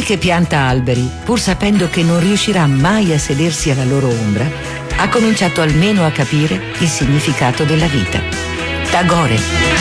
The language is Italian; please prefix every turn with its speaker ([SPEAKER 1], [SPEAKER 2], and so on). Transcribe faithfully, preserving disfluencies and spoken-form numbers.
[SPEAKER 1] che pianta alberi, pur sapendo che non riuscirà mai a sedersi alla loro ombra, ha cominciato almeno a capire il significato della vita. Tagore.